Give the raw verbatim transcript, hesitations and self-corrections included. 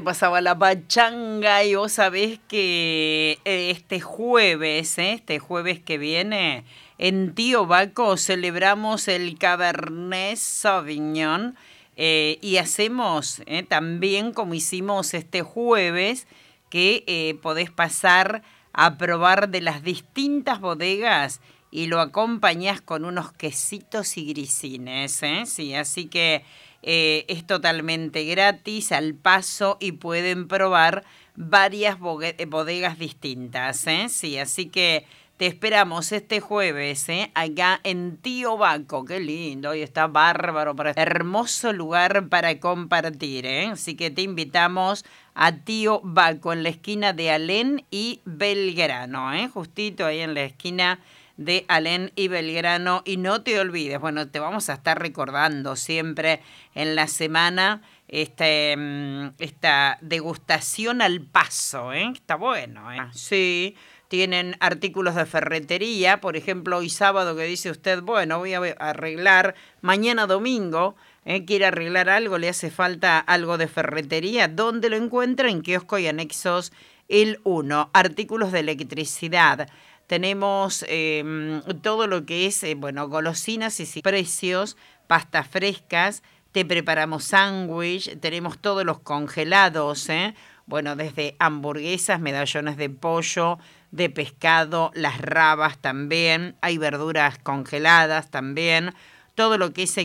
pasaba la pachanga y vos sabés que este jueves, ¿eh? este jueves que viene, en Tío Baco celebramos el Cabernet Sauvignon eh, y hacemos eh, también como hicimos este jueves, que eh, podés pasar a probar de las distintas bodegas y lo acompañás con unos quesitos y grisines, ¿eh? Sí, así que eh, es totalmente gratis al paso y pueden probar varias bodegas distintas, ¿eh? Sí, así que te esperamos este jueves, ¿eh? Acá en Tío Baco. Qué lindo, hoy está bárbaro, para hermoso lugar para compartir, ¿eh? Así que te invitamos a Tío Baco en la esquina de Alén y Belgrano, ¿eh? Justito ahí en la esquina de Alén y Belgrano. Y no te olvides, bueno, te vamos a estar recordando siempre en la semana este, esta degustación al paso, ¿eh? Está bueno, ¿eh? Sí, tienen artículos de ferretería, por ejemplo, hoy sábado que dice usted, bueno, voy a arreglar, mañana domingo, ¿eh? Quiere arreglar algo, le hace falta algo de ferretería, ¿dónde lo encuentra? En Kiosco y Anexos El uno, artículos de electricidad. Tenemos eh, todo lo que es, eh, bueno, golosinas y precios, pastas frescas, te preparamos sándwich, tenemos todos los congelados, ¿eh? Bueno, desde hamburguesas, medallones de pollo, de pescado, las rabas también, hay verduras congeladas también, todo lo que es en